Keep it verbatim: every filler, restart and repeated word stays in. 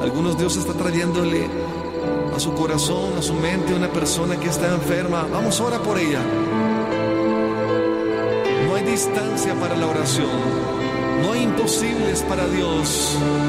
Algunos Dios está trayéndole a su corazón, a su mente, una persona que está enferma. Vamos, ora por ella. No hay distancia para la oración. No hay imposibles para Dios.